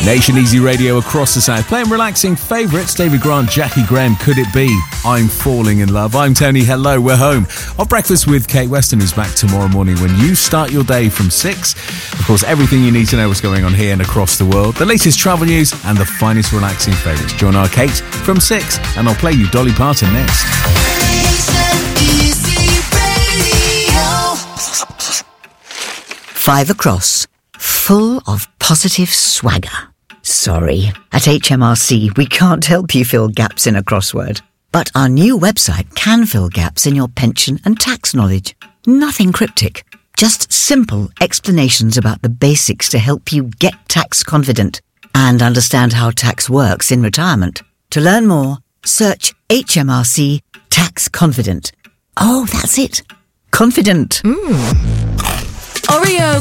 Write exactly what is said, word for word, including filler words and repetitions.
Nation Easy Radio across the South, playing relaxing favourites. David Grant, Jackie Graham, Could It Be? I'm Falling in Love. I'm Tony. Hello, we're home. Our breakfast with Kate Weston is back tomorrow morning when you start your day from six. Of course, everything you need to know what's going on here and across the world, the latest travel news and the finest relaxing favourites. Join our Kate from six, and I'll play you Dolly Parton next. Five across, full of positive swagger. Sorry, at H M R C we can't help you fill gaps in a crossword. But our new website can fill gaps in your pension and tax knowledge. Nothing cryptic, just simple explanations about the basics to help you get tax confident and understand how tax works in retirement. To learn more, search H M R C Tax Confident. Oh, that's it. Confident. Mm. Oreo